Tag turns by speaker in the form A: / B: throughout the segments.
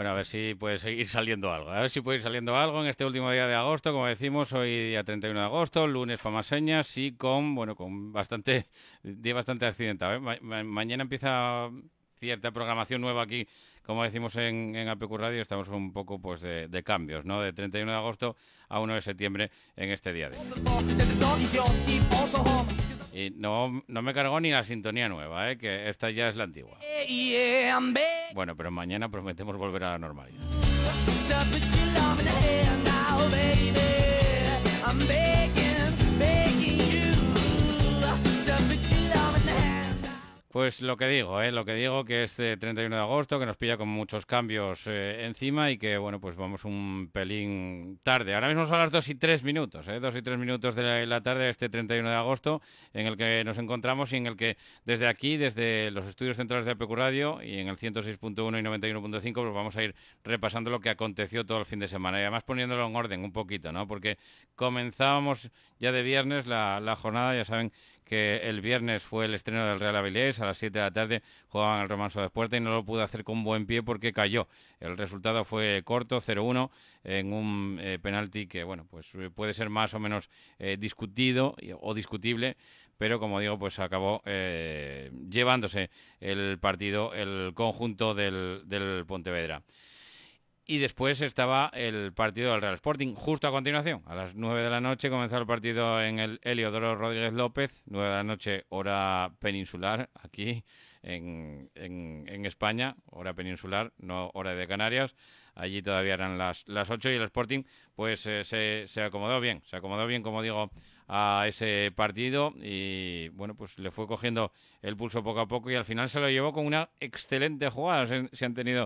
A: Bueno, a ver si puede seguir saliendo algo. A ver si puede ir saliendo algo en este último día de agosto, como decimos, hoy día 31 de agosto, lunes para más señas y con bastante, día bastante accidentado, ¿eh? Mañana empieza cierta programación nueva aquí, como decimos en APQ Radio, estamos un poco pues de cambios, ¿no? De 31 de agosto a 1 de septiembre en este día de hoy. Y no me cargó ni la sintonía nueva, que esta ya es la antigua. Bueno, pero mañana prometemos volver a la normalidad. Pues lo que digo que es de 31 de agosto, que nos pilla con muchos cambios encima y que, bueno, pues vamos un pelín tarde. Ahora mismo son las 2:03, 2:03 de la tarde de este 31 de agosto, en el que nos encontramos y en el que desde aquí, desde los estudios centrales de APQ Radio y en el 106.1 y 91.5, pues vamos a ir repasando lo que aconteció todo el fin de semana y además poniéndolo en orden un poquito, ¿no? Porque comenzábamos ya de viernes la jornada, ya saben que el viernes fue el estreno del Real Avilés, a las 7 de la tarde jugaban el Remanso de Espuerta y no lo pudo hacer con buen pie porque cayó. El resultado fue corto, 0-1, en un penalti que, bueno, pues puede ser más o menos discutido o discutible, pero como digo, pues acabó llevándose el partido el conjunto del Pontevedra. Y después estaba el partido del Real Sporting, justo a continuación. A las 9 de la noche comenzó el partido en el Heliodoro Rodríguez López, 9 de la noche, hora peninsular, aquí en España, hora peninsular, no hora de Canarias. Allí todavía eran las 8 y el Sporting pues se acomodó bien, como digo, a ese partido y bueno, pues le fue cogiendo el pulso poco a poco y al final se lo llevó con una excelente jugada. Se han tenido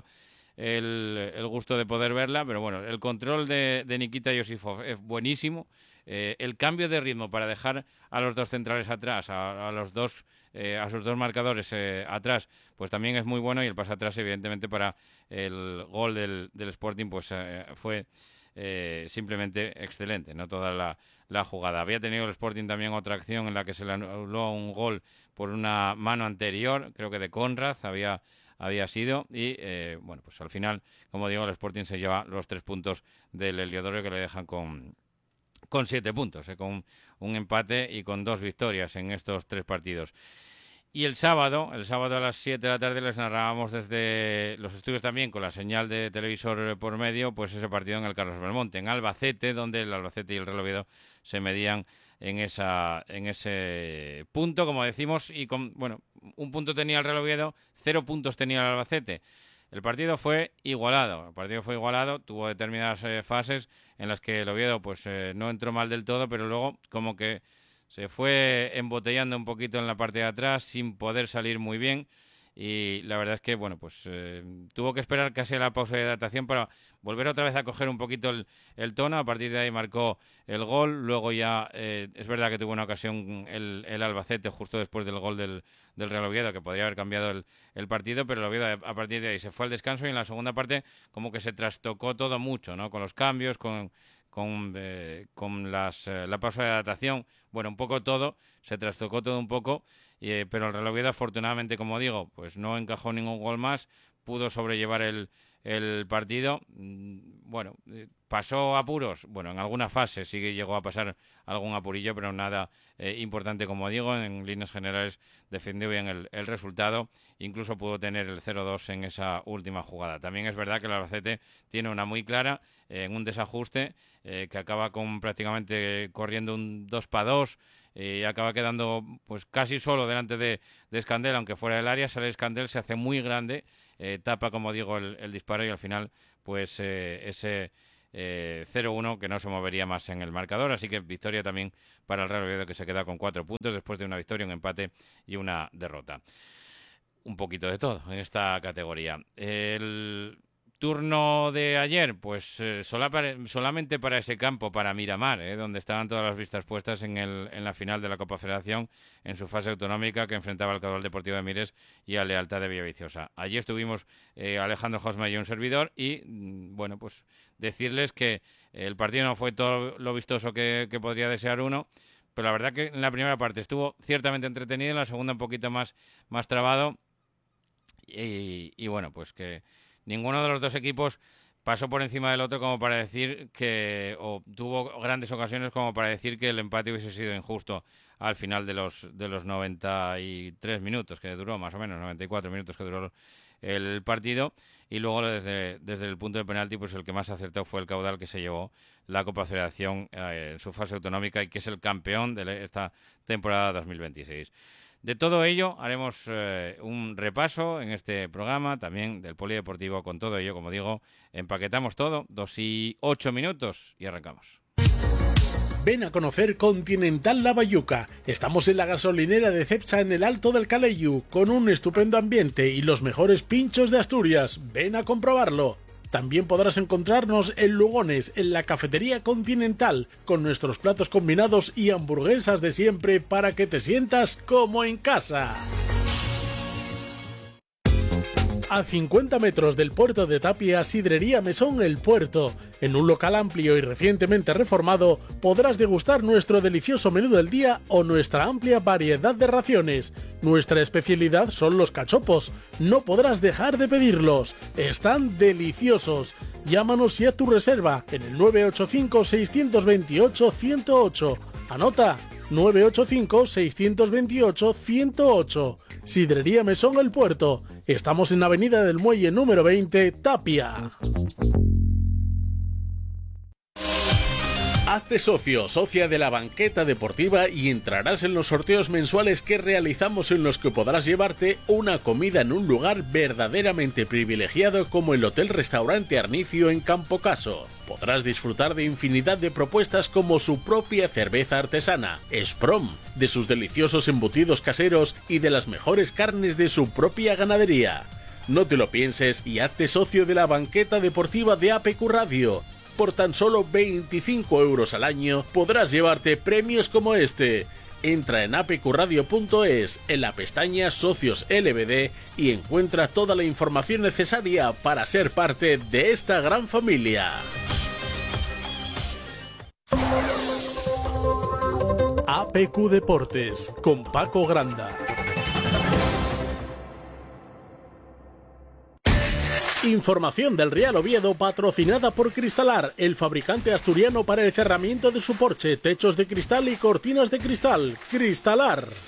A: el gusto de poder verla, pero bueno, el control de Nikita Yosifov es buenísimo. El cambio de ritmo para dejar a los dos centrales atrás, a sus dos marcadores atrás, pues también es muy bueno y el pase atrás, evidentemente, para el gol del Sporting, pues fue simplemente excelente, no toda la jugada. Había tenido el Sporting también otra acción en la que se le anuló un gol por una mano anterior, creo que de Conrad, había sido y bueno, pues al final, como digo, el Sporting se lleva los 3 puntos del Heliodoro que le dejan con 7 puntos, con un empate y con 2 victorias en estos 3 partidos. Y el sábado a las 7 de la tarde les narrábamos desde los estudios también con la señal de televisor por medio, pues ese partido en el Carlos Belmonte, en Albacete, donde el Albacete y el Real Oviedo se medían en ese punto, como decimos, y bueno, un punto tenía el Real Oviedo, 0 puntos tenía el Albacete. El partido fue igualado, tuvo determinadas fases en las que el Oviedo pues no entró mal del todo, pero luego como que se fue embotellando un poquito en la parte de atrás sin poder salir muy bien y la verdad es que bueno, pues tuvo que esperar casi a la pausa de adaptación para volver otra vez a coger un poquito el tono. A partir de ahí marcó el gol, luego ya es verdad que tuvo una ocasión el Albacete justo después del gol del Real Oviedo que podría haber cambiado el partido, pero el Oviedo a partir de ahí se fue al descanso y en la segunda parte como que se trastocó todo mucho, ¿no? Con los cambios, con la pausa de adaptación, bueno, un poco todo, se trastocó todo un poco, pero el Real Oviedo afortunadamente, como digo, pues no encajó ningún gol más, pudo sobrellevar el partido, bueno, pasó apuros, bueno, en alguna fase sí que llegó a pasar algún apurillo, pero nada importante, como digo, en líneas generales defendió bien el resultado, incluso pudo tener el 0-2 en esa última jugada. También es verdad que el Albacete tiene una muy clara en un desajuste que acaba con prácticamente corriendo un 2-2 y acaba quedando pues casi solo delante de Escandel, aunque fuera del área, sale Escandel, se hace muy grande, tapa, como digo, el disparo y al final pues ese 0-1 que no se movería más en el marcador, así que victoria también para el Real Oviedo que se queda con 4 puntos después de una victoria, un empate y una derrota. Un poquito de todo en esta categoría. El turno de ayer, pues solamente para ese campo, para Miramar, donde estaban todas las vistas puestas en la final de la Copa Federación, en su fase autonómica que enfrentaba al Caudal Deportivo de Mieres y a Lealtad de Villaviciosa. Allí estuvimos Alejandro Josma y un servidor y, bueno, pues decirles que el partido no fue todo lo vistoso que podría desear uno, pero la verdad que en la primera parte estuvo ciertamente entretenido, en la segunda un poquito más trabado y bueno, pues que ninguno de los dos equipos pasó por encima del otro como para decir que, o tuvo grandes ocasiones como para decir que el empate hubiese sido injusto al final de los 93 minutos que duró, más o menos, 94 minutos que duró el partido. Y luego desde el punto de penalti, pues el que más acertó fue el Caudal, que se llevó la Copa Federación en su fase autonómica y que es el campeón de esta temporada 2026. De todo ello haremos un repaso en este programa, también del polideportivo. Con todo ello, como digo, empaquetamos todo, 2:08 y arrancamos.
B: Ven a conocer Continental La Bayuca. Estamos en la gasolinera de Cepsa en el Alto del Caleyu, con un estupendo ambiente y los mejores pinchos de Asturias. Ven a comprobarlo. También podrás encontrarnos en Lugones, en la cafetería Continental, con nuestros platos combinados y hamburguesas de siempre para que te sientas como en casa. A 50 metros del puerto de Tapia, Sidrería Mesón El Puerto. En un local amplio y recientemente reformado, podrás degustar nuestro delicioso menú del día o nuestra amplia variedad de raciones. Nuestra especialidad son los cachopos. No podrás dejar de pedirlos. Están deliciosos. Llámanos y haz tu reserva en el 985-628-108. Anota, 985-628-108. Sidrería Mesón El Puerto. Estamos en Avenida del Muelle número 20, Tapia. Hazte socio, socia de la banqueta deportiva y entrarás en los sorteos mensuales que realizamos, en los que podrás llevarte una comida en un lugar verdaderamente privilegiado como el Hotel Restaurante Arnicio en Campo Caso. Podrás disfrutar de infinidad de propuestas como su propia cerveza artesana, Sprom, de sus deliciosos embutidos caseros y de las mejores carnes de su propia ganadería. No te lo pienses y hazte socio de la banqueta deportiva de APQ Radio. Por tan solo 25 euros al año podrás llevarte premios como este. Entra en apqradio.es, en la pestaña Socios LBD, y encuentra toda la información necesaria para ser parte de esta gran familia. APQ Deportes, con Paco Granda. Información del Real Oviedo patrocinada por Cristalar, el fabricante asturiano para el cerramiento de su porche, techos de cristal y cortinas de cristal. Cristalar.